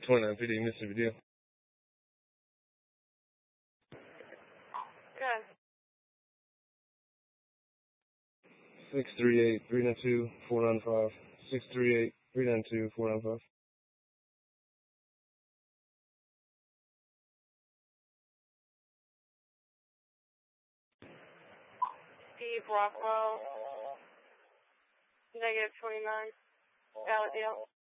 29 PD, Mississippi deal. Good. 638-392-495. 638-392-495. Steve Rockwell, -29, valid deal.